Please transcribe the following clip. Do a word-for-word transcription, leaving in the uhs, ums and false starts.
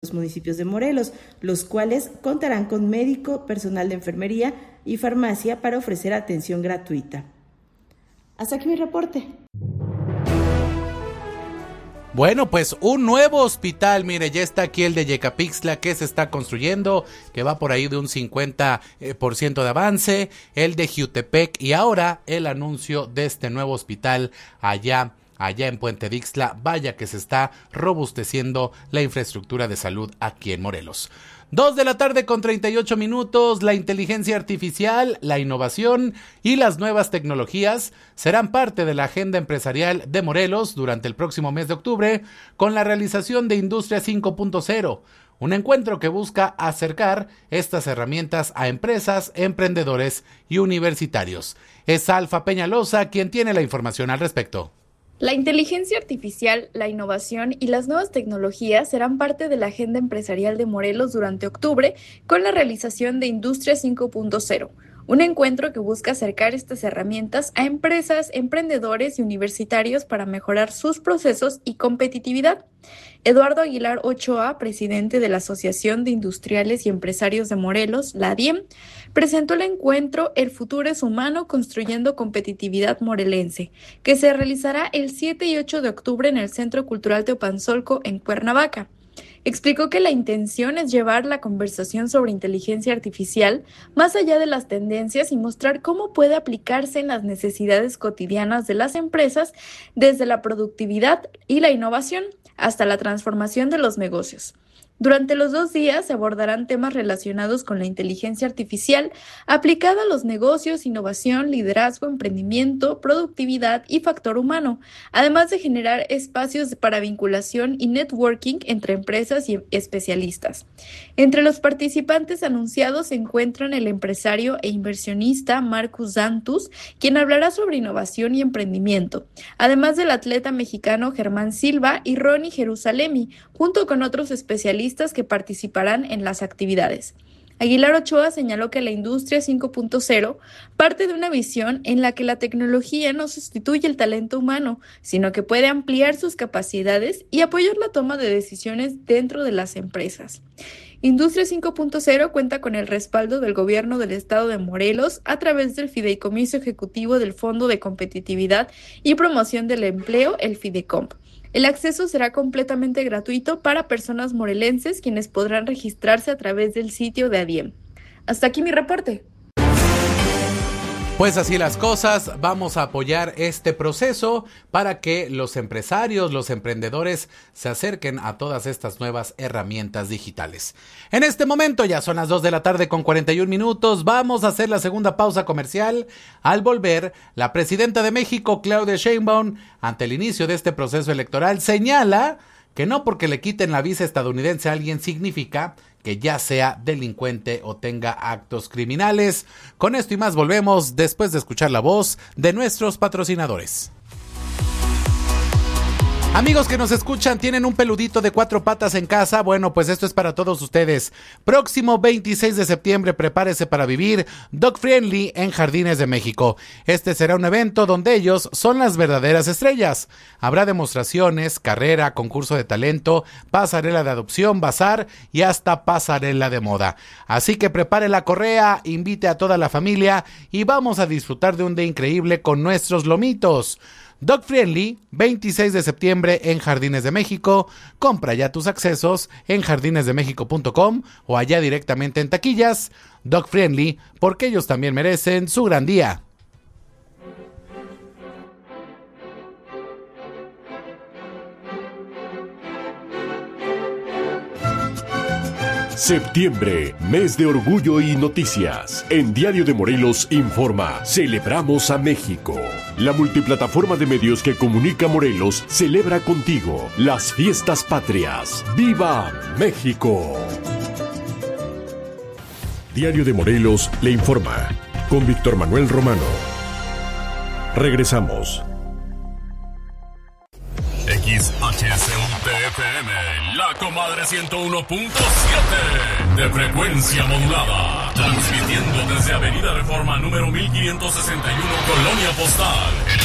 los municipios de Morelos, los cuales contarán con médico, personal de enfermería y farmacia para ofrecer atención gratuita. Hasta aquí mi reporte. Bueno, pues un nuevo hospital, mire, ya está aquí el de Yecapixtla que se está construyendo, que va por ahí de un cincuenta por ciento de avance, el de Jiutepec y ahora el anuncio de este nuevo hospital allá allá en Puente de Ixtla. Vaya que se está robusteciendo la infraestructura de salud aquí en Morelos. Dos de la tarde con treinta y ocho minutos, la inteligencia artificial, la innovación y las nuevas tecnologías serán parte de la agenda empresarial de Morelos durante el próximo mes de octubre con la realización de Industria cinco punto cero, un encuentro que busca acercar estas herramientas a empresas, emprendedores y universitarios. Es Alfa Peñalosa quien tiene la información al respecto. La inteligencia artificial, la innovación y las nuevas tecnologías serán parte de la agenda empresarial de Morelos durante octubre con la realización de Industria cinco punto cero, un encuentro que busca acercar estas herramientas a empresas, emprendedores y universitarios para mejorar sus procesos y competitividad. Eduardo Aguilar Ochoa, presidente de la Asociación de Industriales y Empresarios de Morelos, la A D I E M, presentó el encuentro El futuro es humano construyendo competitividad morelense, que se realizará el siete y ocho de octubre en el Centro Cultural Teopanzolco en Cuernavaca. Explicó que la intención es llevar la conversación sobre inteligencia artificial más allá de las tendencias y mostrar cómo puede aplicarse en las necesidades cotidianas de las empresas desde la productividad y la innovación hasta la transformación de los negocios. Durante los dos días se abordarán temas relacionados con la inteligencia artificial aplicada a los negocios, innovación, liderazgo, emprendimiento, productividad y factor humano, además de generar espacios para vinculación y networking entre empresas y especialistas. Entre los participantes anunciados se encuentran el empresario e inversionista Marcus Dantus, quien hablará sobre innovación y emprendimiento, además del atleta mexicano Germán Silva y Ronnie Jerusalemi, junto con otros especialistas que participarán en las actividades. Aguilar Ochoa señaló que la Industria cinco punto cero parte de una visión en la que la tecnología no sustituye el talento humano, sino que puede ampliar sus capacidades y apoyar la toma de decisiones dentro de las empresas. Industria cinco punto cero cuenta con el respaldo del Gobierno del Estado de Morelos a través del Fideicomiso Ejecutivo del Fondo de Competitividad y Promoción del Empleo, el Fidecomp. El acceso será completamente gratuito para personas morelenses, quienes podrán registrarse a través del sitio de A D I E M. Hasta aquí mi reporte. Pues así las cosas, vamos a apoyar este proceso para que los empresarios, los emprendedores se acerquen a todas estas nuevas herramientas digitales. En este momento ya son las dos de la tarde con cuarenta y un minutos, vamos a hacer la segunda pausa comercial. Al volver, la presidenta de México, Claudia Sheinbaum, ante el inicio de este proceso electoral, señala que no porque le quiten la visa estadounidense a alguien significa que ya sea delincuente o tenga actos criminales. Con esto y más volvemos después de escuchar la voz de nuestros patrocinadores. Amigos que nos escuchan, ¿tienen un peludito de cuatro patas en casa? Bueno, pues esto es para todos ustedes. Próximo veintiséis de septiembre, prepárese para vivir Dog Friendly en Jardines de México. Este será un evento donde ellos son las verdaderas estrellas. Habrá demostraciones, carrera, concurso de talento, pasarela de adopción, bazar y hasta pasarela de moda. Así que prepare la correa, invite a toda la familia y vamos a disfrutar de un día increíble con nuestros lomitos. Dog Friendly, veintiséis de septiembre en Jardines de México. Compra ya tus accesos en jardines de méxico punto com o allá directamente en taquillas. Dog Friendly, porque ellos también merecen su gran día. Septiembre, mes de orgullo y noticias. En Diario de Morelos informa, celebramos a México. La multiplataforma de medios que comunica Morelos celebra contigo las fiestas patrias. ¡Viva México! Diario de Morelos le informa, con Víctor Manuel Romano. Regresamos. X H C U T F M, La Comadre ciento uno punto siete de frecuencia modulada, transmitiendo desde Avenida Reforma número mil quinientos sesenta y uno, Colonia Postal.